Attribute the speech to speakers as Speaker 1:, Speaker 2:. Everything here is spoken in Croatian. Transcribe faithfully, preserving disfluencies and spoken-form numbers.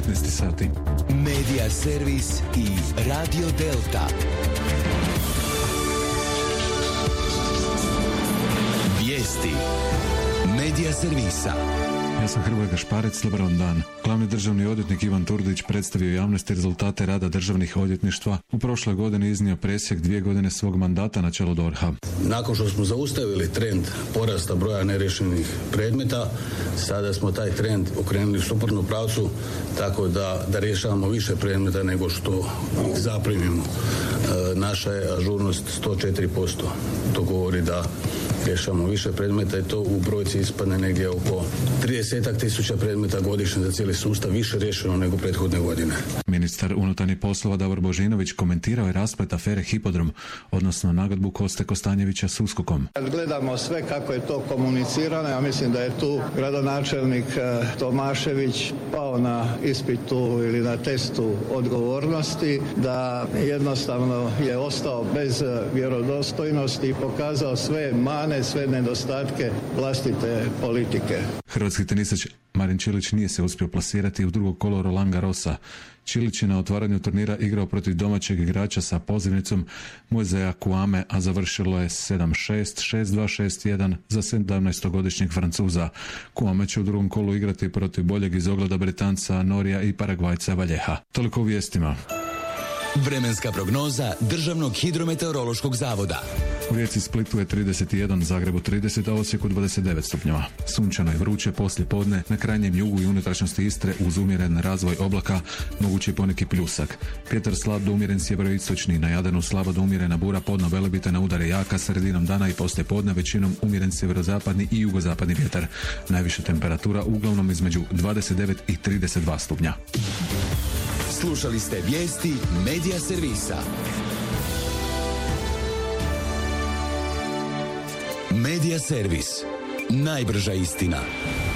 Speaker 1: devetnaest sati.
Speaker 2: Medija servis i Radio Delta. Vijesti Medija servisa.
Speaker 1: Ja sam Hrvoje Gašparec, slobodan dan. Glavni državni odvjetnik Ivan Turudić predstavio javnosti rezultate rada državnih odvjetništva. U prošloj godini iznio presjek dvije godine svog mandata na čelu D O R H-a.
Speaker 3: Nakon što smo zaustavili trend porasta broja neriješenih predmeta, sada smo taj trend okrenuli u suprotnom pravcu, tako da, da rješavamo više predmeta nego što ih zaprimimo. E, naša je ažurnost sto četiri posto. To govori da rješavamo više predmeta i to u brojci ispadne negdje oko tridesetak tisuća predmeta godišnje za cijeli sustav, više riješeno nego prethodne godine.
Speaker 1: Ministar unutarnjih poslova Davor Božinović komentirao je rasplet afere Hipodrom, odnosno nagodbu Koste Kostanjevića s USKOK-om.
Speaker 4: Kad gledamo sve kako je to komunicirano, ja mislim da je tu gradonačelnik Tomašević pao na ispitu ili na testu odgovornosti, da jednostavno je ostao bez vjerodostojnosti i pokazao sve mane, sve nedostatke vlastite politike.
Speaker 1: Hrvatski tenisač Marin Čilić nije se uspio plasirati u drugo kolo Roland Garrosa. Čilić je na otvaranju turnira igrao protiv domaćeg igrača sa pozivnicom Moiseja Kouame, a završilo je sedam šest, šest dva, šest jedan za sedamnaestogodišnjeg Francuza. Kouame će u drugom kolu igrati protiv boljeg iz ogleda Britanca Norija i Paragvajca Valjeha. Toliko u vijestima.
Speaker 2: Vremenska prognoza Državnog hidrometeorološkog zavoda.
Speaker 1: U Rijeci, Splitu je trideset jedan, Zagrebu trideset, a Osijeku dvadeset devet stupnjeva. Sunčano i vruće poslije podne, na krajnjem jugu i unutrašnjosti Istre uz umjeren razvoj oblaka, mogući poneki pljusak. Vjetar slab do umjeren sjeveroistočni, na Jadranu slaba do umjerena bura, podno Velebita udare jaka, sredinom dana i poslije podne većinom umjeren sjeverozapadni i jugozapadni vjetar. Najviša temperatura uglavnom između dvadeset devet i trideset dva stupnja.
Speaker 2: Slušali ste vijesti Medija servisa. Medija servis. Najbrža istina.